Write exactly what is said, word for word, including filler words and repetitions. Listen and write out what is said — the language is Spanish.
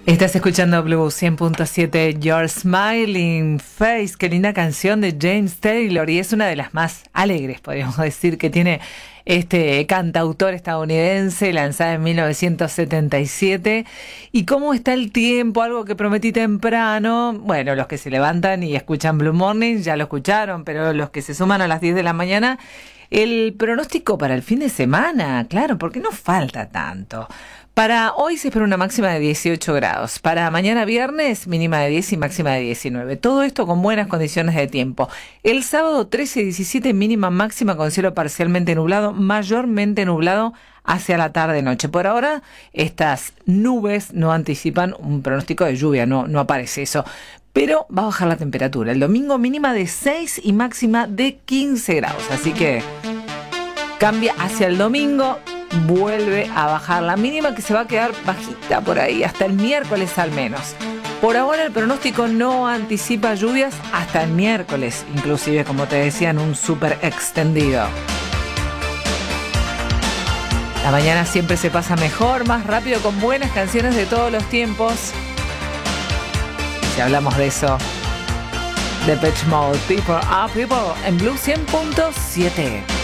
Estás escuchando Blue cien punto siete, Your Smiling Face, qué linda canción de James Taylor, y es una de las más alegres, podríamos decir, que tiene este cantautor estadounidense, lanzada en mil novecientos setenta y siete. ¿Y cómo está el tiempo? Algo que prometí temprano. Bueno, los que se levantan y escuchan Blue Morning ya lo escucharon, pero los que se suman a las diez de la mañana, el pronóstico para el fin de semana, claro, porque no falta tanto. Para hoy se espera una máxima de dieciocho grados. Para mañana viernes, mínima de diez y máxima de diecinueve. Todo esto con buenas condiciones de tiempo. El sábado trece y diecisiete, mínima máxima con cielo parcialmente nublado, mayormente nublado hacia la tarde-noche. Por ahora, estas nubes no anticipan un pronóstico de lluvia, no, no aparece eso. Pero va a bajar la temperatura. El domingo mínima de seis y máxima de quince grados. Así que cambia hacia el domingo. Vuelve a bajar la mínima, que se va a quedar bajita por ahí hasta el miércoles al menos. Por ahora el pronóstico no anticipa lluvias hasta el miércoles, inclusive, como te decía, en un súper extendido. La mañana siempre se pasa mejor, más rápido, con buenas canciones de todos los tiempos. Si hablamos de eso, Depeche Mode, People Are People, en Blue cien punto siete.